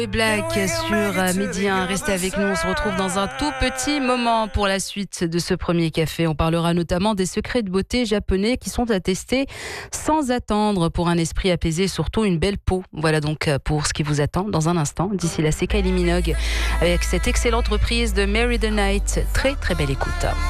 Black sur Midi 1. Restez avec nous, on se retrouve dans un tout petit moment pour la suite de ce premier café. On parlera notamment des secrets de beauté japonais qui sont à tester sans attendre pour un esprit apaisé et surtout une belle peau. Voilà donc pour ce qui vous attend dans un instant. D'ici là, c'est Kylie Minogue avec cette excellente reprise de Mary the Night. Très très belle écoute.